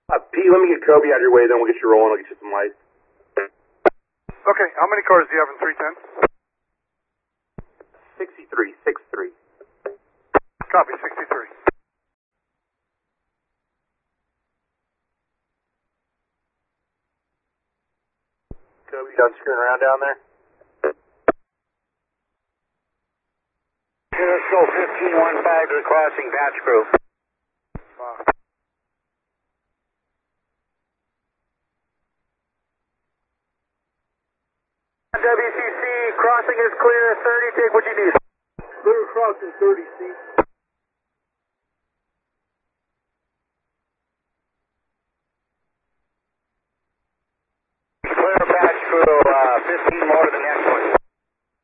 Pete, let me get Kobe out of your way, then we'll get you rolling. I'll get you some lights. Okay, how many cars do you have in 310? 63. Copy, 63. Kobe, done screwing around down there? Let's go 1515 to the crossing, batch crew. WCC, crossing is clear, 30, take what you need. Clear crossing 30C. Clear, batch crew.